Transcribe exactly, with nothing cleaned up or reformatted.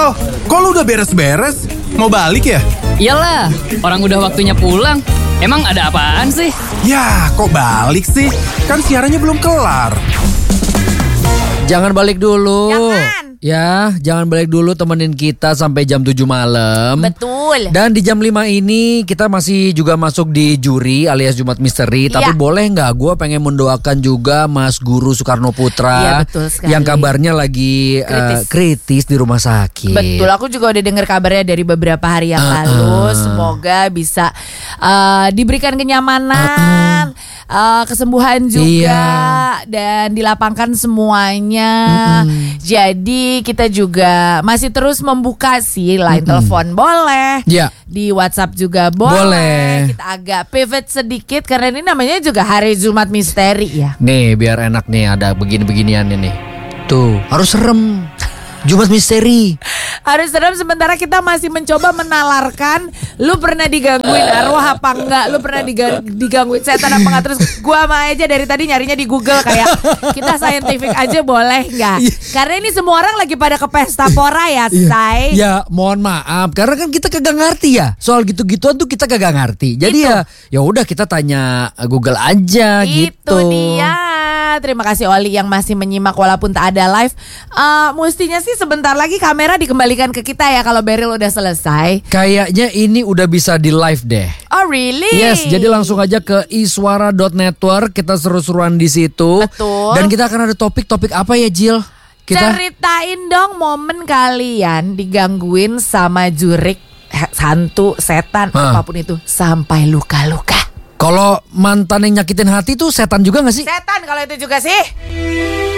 Loh, kok lu udah beres-beres? Mau balik ya? Iyalah, orang udah waktunya pulang. Emang ada apaan sih? Ya, kok balik sih? Kan siarannya belum kelar. Jangan balik dulu. Jangan. Ya, jangan balik dulu, temenin kita sampai jam tujuh malam. Betul. Dan di jam lima ini kita masih juga masuk di juri alias Jumat Misteri. Iya. Tapi boleh nggak gue pengen mendoakan juga Mas Guru Soekarno Putra. Iya, betul sekali. Yang kabarnya lagi Kritis. eh, kritis di rumah sakit. Betul, aku juga udah dengar kabarnya dari beberapa hari yang Uh-uh. lalu. Semoga bisa uh, diberikan kenyamanan, uh, kesembuhan juga, Iya. dan dilapangkan semuanya. Mm-mm. Jadi kita juga masih terus membuka sih line telepon boleh, Iya. di WhatsApp juga boleh. Boleh. Kita agak pivot sedikit karena ini namanya juga hari Jumat Misteri ya. Nih biar enak nih ada begini-beginian nih. Tuh harus serem. Jumat Misteri. Harus serem sementara kita masih mencoba menalarkan lu pernah digangguin arwah apa enggak, lu pernah diga- digangguin setan apa enggak. Terus gua sama aja dari tadi nyarinya di Google kayak kita scientific aja boleh enggak? Karena ini semua orang lagi pada ke pesta pora ya, say. Ya mohon maaf karena kan kita kagak ngerti ya soal gitu-gituan tuh kita kagak ngerti. Jadi Itu. ya ya udah kita tanya Google aja gitu. Itu dia. Terima kasih Oli yang masih menyimak walaupun tak ada live. Uh, mestinya sih sebentar lagi kamera dikembalikan ke kita ya kalau Beryl udah selesai. Kayaknya ini udah bisa di live deh. Oh really? Yes, jadi langsung aja ke iswara dot network, kita seru-seruan di situ. Betul. Dan kita akan ada topik-topik apa ya, Jill? Kita Ceritain dong momen kalian digangguin sama jurik, he- hantu, setan, Hah. apapun itu sampai luka-luka. kalau mantan yang nyakitin hati tuh setan juga gak sih? Setan kalau itu juga sih.